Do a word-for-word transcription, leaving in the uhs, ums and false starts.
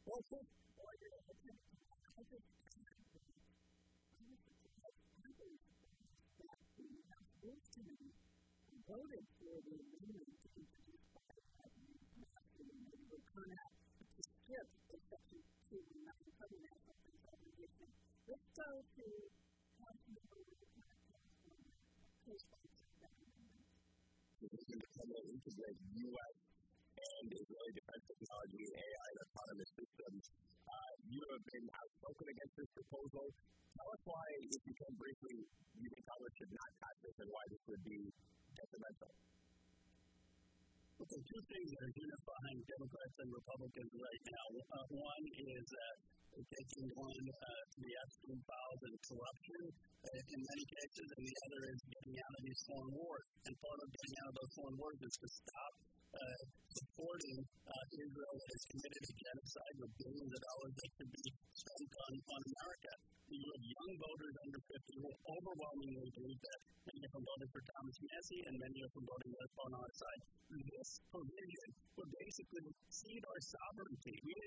Well, first, well, you're going to take it. I think this committee voted for the amendment to introduce biotech and maybe will turn out to skip the section two and not cover national defense authorization. Let's go to Councilmember co-sponsor that amendment. This is going to come to integrate U S and Israeli defense technology, A I, and autonomous systems. Uh, you have been outspoken against this proposal. Tell us why, if you can briefly, you think Congress should not pass this and why this would be detrimental. Okay, two things that are unifying Democrats and Republicans right now. Uh, one is uh, taking on uh, the Epstein files and corruption uh, in many cases, and the other is getting out of these foreign wars. And part of getting out of those foreign wars is to stop uh, supporting uh, Israel that is committed to genocide with billions of dollars that could be spent on, on America. You have young voters under fifty who overwhelmingly believe that. Many of them voted for Thomas Massie, and many of them voted on our side. This provision would basically cede our sovereignty. We